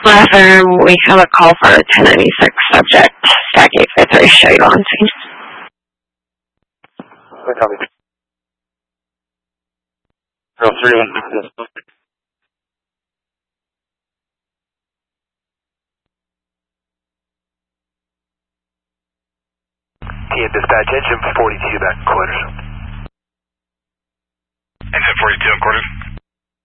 We have a call for a 1096 subject, stack 853, show you on scene. Copy. 031. TN dispatch, engine 42 back quarters. Engine 42 quarters.